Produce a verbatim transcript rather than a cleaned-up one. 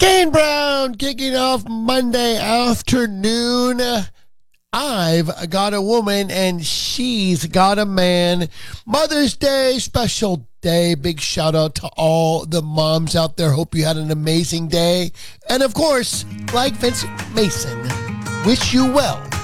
Dan Brown kicking off Monday afternoon. I've got a woman and she's got a man. Mother's Day, special day. Big shout out to all the moms out there. Hope you had an amazing day. And of course, like Vincent Mason, wish you well